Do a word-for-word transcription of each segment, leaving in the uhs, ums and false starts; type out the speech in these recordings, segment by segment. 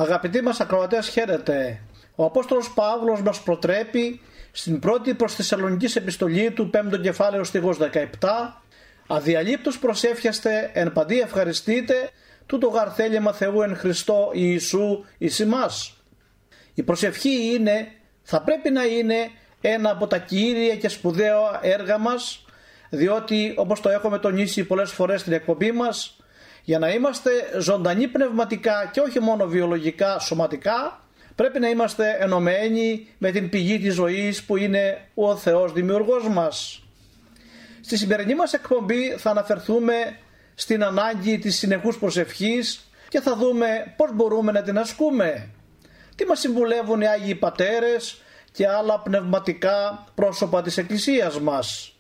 Αγαπητοί μας ακροατές, χαίρετε. Ο Απόστολος Παύλος μας προτρέπει στην πρώτη προς Θεσσαλονικής επιστολή του πέμπτο κεφάλαιο στίχος δεκαεπτά «Αδιαλείπτως προσεύχεστε, εν παντί ευχαριστείτε, τούτο γαρ θέλημα Θεού εν Χριστώ Ιησού εις ημάς». Η προσευχή είναι, θα πρέπει να είναι ένα από τα κύρια και σπουδαία έργα μας, διότι όπως το έχουμε τονίσει πολλές φορές στην εκπομπή μας, για να είμαστε ζωντανοί πνευματικά και όχι μόνο βιολογικά, σωματικά, πρέπει να είμαστε ενωμένοι με την πηγή της ζωής που είναι ο Θεός δημιουργός μας. Στη σημερινή μας εκπομπή θα αναφερθούμε στην ανάγκη της συνεχούς προσευχής και θα δούμε πώς μπορούμε να την ασκούμε. Τι μας συμβουλεύουν οι Άγιοι Πατέρες και άλλα πνευματικά πρόσωπα της Εκκλησίας μας.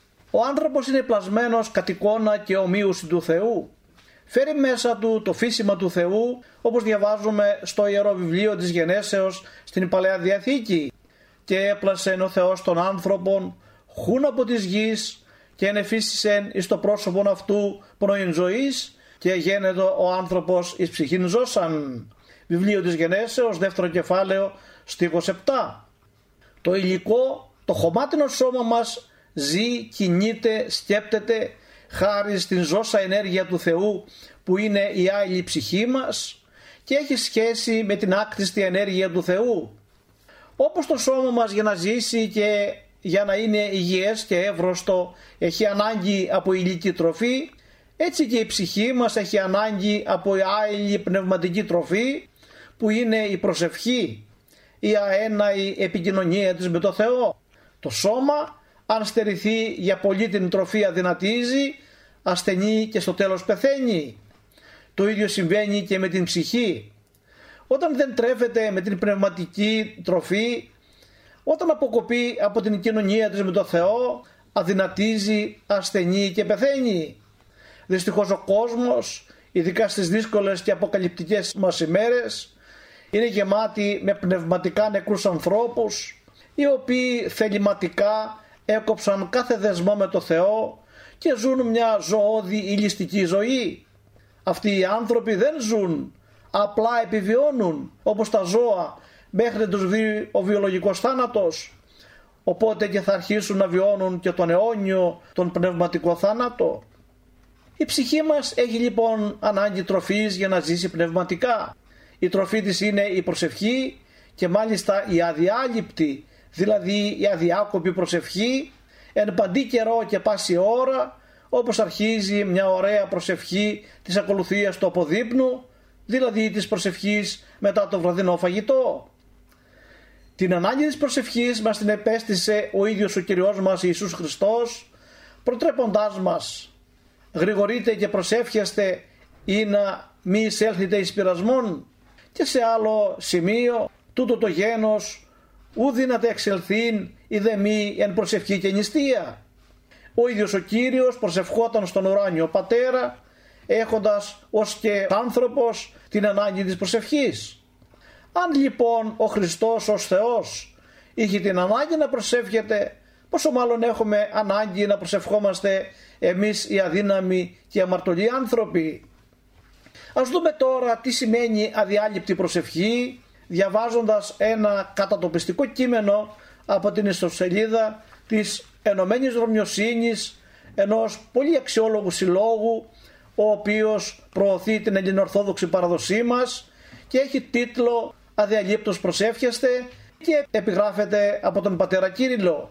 Ο άνθρωπος είναι πλασμένος κατ' εικόνα και ομοίωση του Θεού. Φέρει μέσα του το φύσιμα του Θεού, όπως διαβάζουμε στο Ιερό Βιβλίο της Γενέσεως στην Παλαιά Διαθήκη. «Και έπλασεν ο Θεός των άνθρωπων χούν από της γης και ενεφύσισεν εις το πρόσωπον αυτού πνοήν ζωής και γένετο ο άνθρωπος εις ψυχήν ζώσαν». Βιβλίο της Γενέσεως, δεύτερο κεφάλαιο, στίχος επτά. Το υλικό, το χωμάτινο σώμα μας ζει, κινείται, σκέπτεται χάρη στην ζώσα ενέργεια του Θεού που είναι η άειλη ψυχή μας και έχει σχέση με την άκτιστη ενέργεια του Θεού. Όπως το σώμα μας για να ζήσει και για να είναι υγιές και εύρωστο έχει ανάγκη από υλική τροφή, έτσι και η ψυχή μας έχει ανάγκη από άειλη πνευματική τροφή που είναι η προσευχή, η αέναη επικοινωνία της με το Θεό. Το σώμα, αν στερηθεί για πολύ την τροφή, αδυνατίζει, ασθενεί και στο τέλος πεθαίνει. Το ίδιο συμβαίνει και με την ψυχή. Όταν δεν τρέφεται με την πνευματική τροφή, όταν αποκοπεί από την κοινωνία της με το Θεό, αδυνατίζει, ασθενεί και πεθαίνει. Δυστυχώς ο κόσμος, ειδικά στις δύσκολες και αποκαλυπτικές μας ημέρες, είναι γεμάτη με πνευματικά νεκρούς ανθρώπους, οι οποίοι θεληματικά έκοψαν κάθε δεσμό με το Θεό και ζουν μια ζωώδη ηλιστική ζωή. Αυτοί οι άνθρωποι δεν ζουν, απλά επιβιώνουν όπως τα ζώα μέχρι τους βγει ο βιολογικός θάνατος, οπότε και θα αρχίσουν να βιώνουν και τον αιώνιο, τον πνευματικό θάνατο. Η ψυχή μας έχει λοιπόν ανάγκη τροφής για να ζήσει πνευματικά. Η τροφή της είναι η προσευχή και μάλιστα η αδιάλειπτη, δηλαδή η αδιάκοπη προσευχή εν παντή καιρό και πάση ώρα, όπως αρχίζει μια ωραία προσευχή της ακολουθίας του αποδείπνου, δηλαδή της προσευχής μετά το βραδινό φαγητό. Την ανάγκη της προσευχής μας την επέστησε ο ίδιος ο Κυριός μας Ιησούς Χριστός, προτρέποντάς μας: «Γρηγορείτε και προσεύχεστε ή να μη εισέλθετε εις πειρασμόν». Και σε άλλο σημείο: «Τούτο το γένος ου δύναται εξελθήν ή δε μη εν προσευχή και νηστεία». Ο ίδιος ο Κύριος προσευχόταν στον ουράνιο Πατέρα, έχοντας ως και άνθρωπος την ανάγκη της προσευχής. Αν λοιπόν ο Χριστός ως Θεός είχε την ανάγκη να προσεύχεται, πόσο μάλλον έχουμε ανάγκη να προσευχόμαστε εμείς οι αδύναμοι και αμαρτωλοί άνθρωποι. Ας δούμε τώρα τι σημαίνει αδιάλειπτη προσευχή, διαβάζοντας ένα κατατοπιστικό κείμενο από την ιστοσελίδα της Ενωμένης Ρωμιοσύνης, ενός πολύ αξιόλογου συλλόγου, ο οποίος προωθεί την ελληνοορθόδοξη παραδοσή μας και έχει τίτλο «Αδιαλείπτως προσεύχεστε» και επιγράφεται από τον πατέρα Κύριλλο.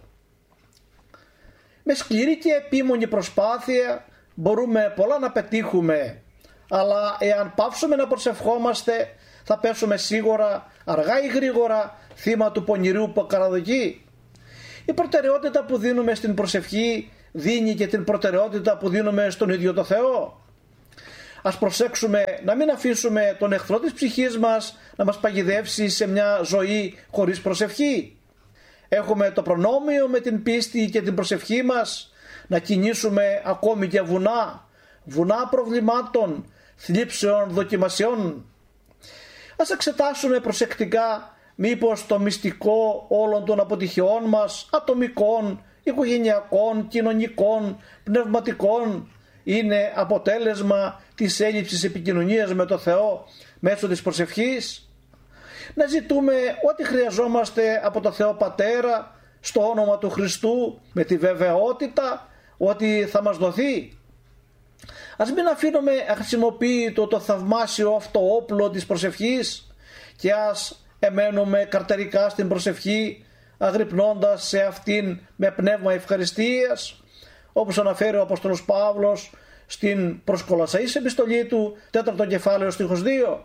Με σκληρή και επίμονη προσπάθεια μπορούμε πολλά να πετύχουμε, αλλά εάν πάψουμε να προσευχόμαστε θα πέσουμε σίγουρα αργά ή γρήγορα θύμα του πονηρού που καραδοκεί. Η προτεραιότητα που δίνουμε στην προσευχή δίνει και την προτεραιότητα που δίνουμε στον ίδιο το Θεό. Ας προσέξουμε να μην αφήσουμε τον εχθρό της ψυχής μας να μας παγιδεύσει σε μια ζωή χωρίς προσευχή. Έχουμε το προνόμιο με την πίστη και την προσευχή μας να κινήσουμε ακόμη και βουνά, βουνά προβλημάτων, θλίψεων, δοκιμασιών. Ας εξετάσουμε προσεκτικά μήπως το μυστικό όλων των αποτυχιών μας, ατομικών, οικογενειακών, κοινωνικών, πνευματικών, είναι αποτέλεσμα της έλλειψης επικοινωνίας με το Θεό μέσω της προσευχής. Να ζητούμε ό,τι χρειαζόμαστε από το Θεό Πατέρα στο όνομα του Χριστού, με τη βεβαιότητα ότι θα μας δοθεί. Ας μην αφήνουμε αχρησιμοποιητό το θαυμάσιο αυτό όπλο της προσευχής και ας εμένουμε καρτερικά στην προσευχή, αγρυπνώντας σε αυτήν με πνεύμα ευχαριστίας, όπως αναφέρει ο Απόστολος Παύλος στην προς Κολασσαείς επιστολή του, τέταρτο κεφάλαιο στίχος δύο.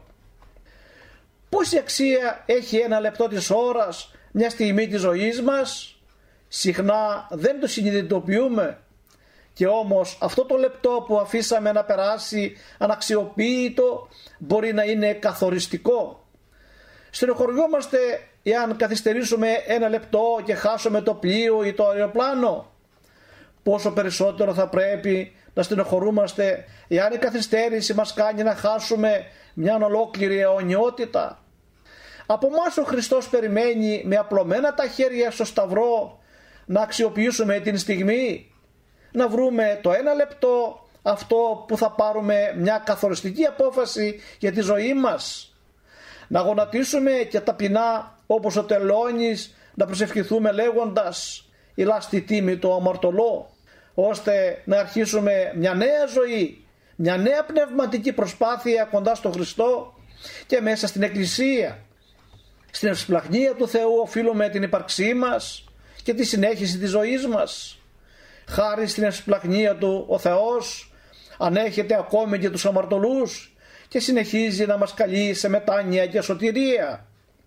Πόση αξία έχει ένα λεπτό της ώρας, μια στιγμή της ζωής μας? Συχνά δεν το συνειδητοποιούμε. Και όμως αυτό το λεπτό που αφήσαμε να περάσει αναξιοποίητο μπορεί να είναι καθοριστικό. Στενοχωριόμαστε εάν καθυστερήσουμε ένα λεπτό και χάσουμε το πλοίο ή το αεροπλάνο. Πόσο περισσότερο θα πρέπει να στενοχωρούμαστε εάν η καθυστέρηση μας κάνει να χάσουμε μια ολόκληρη αιωνιότητα. Από εμάς ο Χριστός περιμένει με απλωμένα τα χέρια στο σταυρό να αξιοποιήσουμε την στιγμή, να βρούμε το ένα λεπτό αυτό που θα πάρουμε μια καθοριστική απόφαση για τη ζωή μας. Να γονατίσουμε και ταπεινά όπως ο Τελώνης να προσευχηθούμε λέγοντας «Ηλάστη τίμη το αμαρτωλό», ώστε να αρχίσουμε μια νέα ζωή, μια νέα πνευματική προσπάθεια κοντά στον Χριστό και μέσα στην Εκκλησία. Στην ευσπλαχνία του Θεού οφείλουμε την ύπαρξή μας και τη συνέχιση της ζωής μας. Χάρη στην ευσπλαχνία του ο Θεός ανέχεται ακόμη και τους αμαρτωλούς και συνεχίζει να μας καλεί σε μετάνοια και σωτηρία.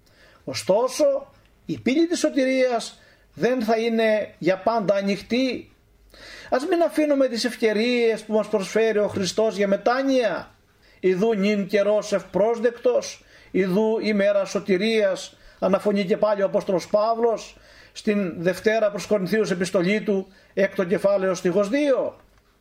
Ωστόσο η πύλη της σωτηρίας δεν θα είναι για πάντα ανοιχτή. Ας μην αφήνουμε τις ευκαιρίες που μας προσφέρει ο Χριστός για μετάνοια. Ιδού νυν καιρός ευπρόσδεκτος, ιδού ημέρα σωτηρίας, αναφωνεί και πάλι ο Απόστολος Παύλος στην Δευτέρα προς Κορινθίους επιστολή του, έκτο κεφάλαιο στίχος δύο.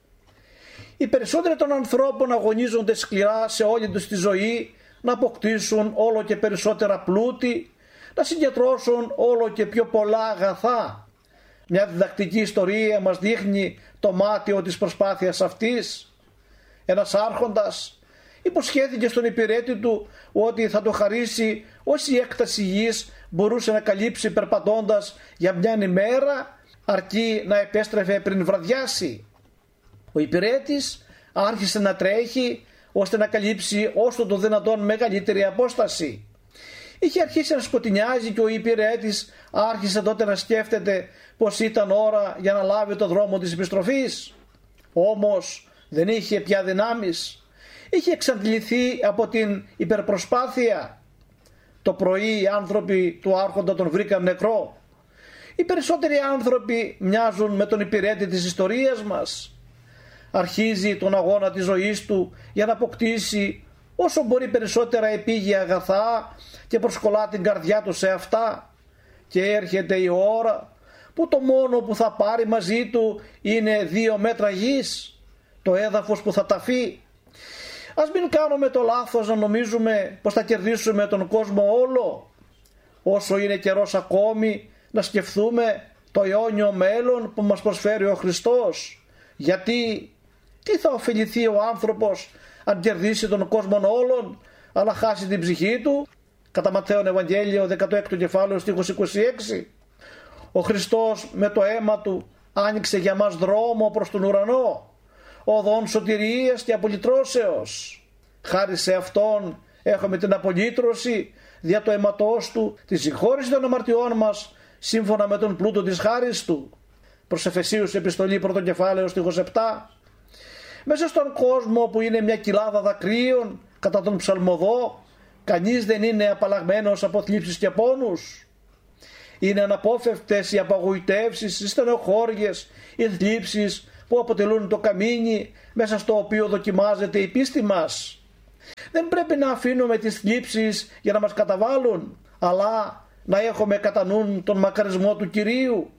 Οι περισσότεροι των ανθρώπων αγωνίζονται σκληρά σε όλη τους τη ζωή να αποκτήσουν όλο και περισσότερα πλούτη, να συγκεντρώσουν όλο και πιο πολλά αγαθά. Μια διδακτική ιστορία μας δείχνει το μάτιο της προσπάθειας αυτής. Ένας άρχοντας υποσχέθηκε στον υπηρέτη του ότι θα του χαρίσει όση έκταση γης μπορούσε να καλύψει περπατώντας για μια ημέρα, αρκεί να επέστρεφε πριν βραδιάσει. Ο υπηρέτης άρχισε να τρέχει ώστε να καλύψει όσο το δυνατόν μεγαλύτερη απόσταση. Είχε αρχίσει να σκοτεινιάζει και ο υπηρέτης άρχισε τότε να σκέφτεται πως ήταν ώρα για να λάβει το δρόμο της επιστροφής. Όμως δεν είχε πια δυνάμεις. Είχε εξαντληθεί από την υπερπροσπάθεια. Το πρωί οι άνθρωποι του άρχοντα τον βρήκαν νεκρό. Οι περισσότεροι άνθρωποι μοιάζουν με τον υπηρέτη της ιστορίας μας. Αρχίζει τον αγώνα της ζωής του για να αποκτήσει όσο μπορεί περισσότερα επίγεια αγαθά και προσκολά την καρδιά του σε αυτά. Και έρχεται η ώρα που το μόνο που θα πάρει μαζί του είναι δύο μέτρα γης, το έδαφος που θα ταφεί. Ας μην κάνουμε το λάθος να νομίζουμε πως θα κερδίσουμε τον κόσμο όλο. Όσο είναι καιρός ακόμη να σκεφτούμε το αιώνιο μέλλον που μας προσφέρει ο Χριστός. Γιατί τι θα ωφεληθεί ο άνθρωπος αν κερδίσει τον κόσμο όλων αλλά χάσει την ψυχή του? Κατά Ματθαίον Ευαγγέλιο δέκατο έκτο κεφάλαιο στίχος είκοσι έξι. Ο Χριστός με το αίμα του άνοιξε για μας δρόμο προς τον ουρανό, οδόν σωτηρίας και απολυτρώσεως. Χάρη σε Αυτόν έχουμε την απολύτρωση δια το αίματός του, τη συγχώρηση των αμαρτιών μας σύμφωνα με τον πλούτο της χάρης του. Προς Εφεσίους επιστολή πρώτο κεφάλαιο στίχος επτά. Μέσα στον κόσμο που είναι μια κοιλάδα δακρύων κατά τον ψαλμοδό, κανείς δεν είναι απαλλαγμένος από θλίψεις και πόνους. Είναι αναπόφευκτες οι απαγοητεύσεις, οι στενοχώριες, οι θλίψεις που αποτελούν το καμίνι μέσα στο οποίο δοκιμάζεται η πίστη μας. Δεν πρέπει να αφήνουμε τις θλίψεις για να μας καταβάλουν, αλλά να έχουμε κατά νου τον μακαρισμό του Κυρίου.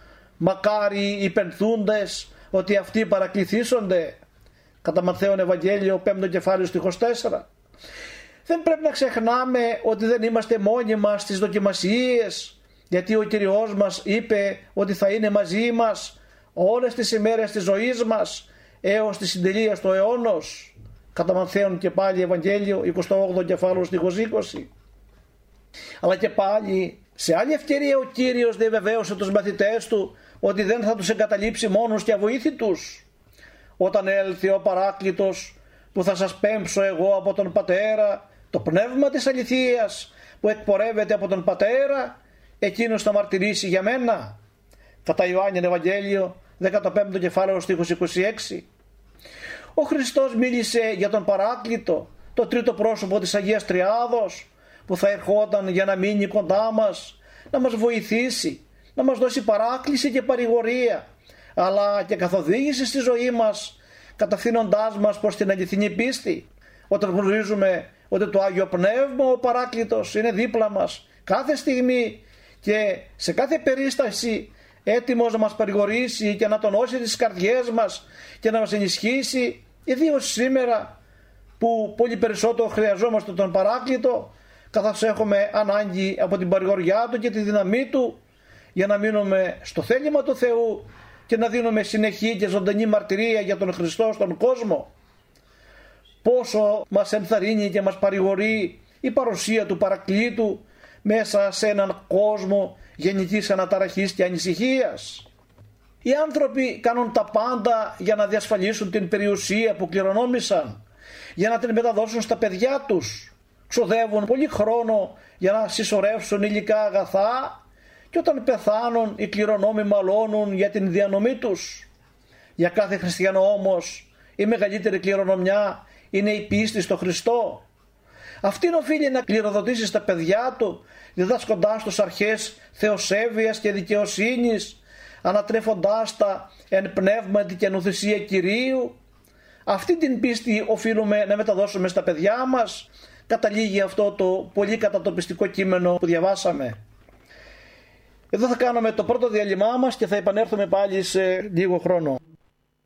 Μακάρι οι πενθούντες ότι αυτοί παρακληθήσονται. Κατά Ματθαίον Ευαγγέλιο πέμπτο κεφάλαιο στίχος τέσσερα. Δεν πρέπει να ξεχνάμε ότι δεν είμαστε μόνοι μας στις δοκιμασίες, γιατί ο Κυριός μας είπε ότι θα είναι μαζί μας όλες τις ημέρες της ζωής μας έως τη συντελεία του αιώνος, κατά Ματθαίον και πάλι Ευαγγέλιο, εικοστό όγδοο κεφάλαιο στίχος είκοσι. Αλλά και πάλι σε άλλη ευκαιρία ο Κύριος διαβεβαίωσε τους μαθητές του ότι δεν θα τους εγκαταλείψει μόνους και αβοήθητους. Όταν έλθει ο Παράκλητος που θα σας πέμψω εγώ από τον Πατέρα, το πνεύμα της αληθείας που εκπορεύεται από τον Πατέρα, εκείνος θα μαρτυρήσει για μένα. Κατά Ιωάννην Ευαγγέλιο, δέκατο πέμπτο κεφάλαιο στίχος είκοσι έξι. Ο Χριστός μίλησε για τον Παράκλητο, το τρίτο πρόσωπο της Αγίας Τριάδος, που θα ερχόταν για να μείνει κοντά μας, να μας βοηθήσει, να μας δώσει παράκληση και παρηγορία, αλλά και καθοδήγηση στη ζωή μας, κατευθύνοντάς μας προς την αληθινή πίστη. Όταν γνωρίζουμε ότι το Άγιο Πνεύμα, ο Παράκλητος, είναι δίπλα μας κάθε στιγμή και σε κάθε περίσταση, έτοιμος να μας παρηγορήσει και να τονώσει τις καρδιές μας και να μας ενισχύσει, ιδίως σήμερα που πολύ περισσότερο χρειαζόμαστε τον Παράκλητο, καθώς έχουμε ανάγκη από την παρηγοριά του και τη δύναμή του, για να μείνουμε στο θέλημα του Θεού και να δίνουμε συνεχή και ζωντανή μαρτυρία για τον Χριστό στον κόσμο. Πόσο μας ενθαρρύνει και μας παρηγορεί η παρουσία του Παρακλήτου μέσα σε έναν κόσμο γενικής αναταραχής και ανησυχίας. Οι άνθρωποι κάνουν τα πάντα για να διασφαλίσουν την περιουσία που κληρονόμησαν, για να την μεταδώσουν στα παιδιά τους. Ξοδεύουν πολύ χρόνο για να συσσωρεύσουν υλικά αγαθά και όταν πεθάνουν οι κληρονόμοι μαλώνουν για την διανομή τους. Για κάθε χριστιανό όμως η μεγαλύτερη κληρονομιά είναι η πίστη στο Χριστό. Αυτήν οφείλει να κληροδοτήσει στα παιδιά του, διδάσκοντάς τους αρχές θεοσέβειας και δικαιοσύνης, ανατρέφοντάς τα εν πνεύματι και νουθυσία Κυρίου. Αυτή την πίστη οφείλουμε να μεταδώσουμε στα παιδιά μας. Καταλήγει αυτό το πολύ κατατοπιστικό κείμενο που διαβάσαμε. Εδώ θα κάνουμε το πρώτο διάλειμμά μας και θα επανέλθουμε πάλι σε λίγο χρόνο.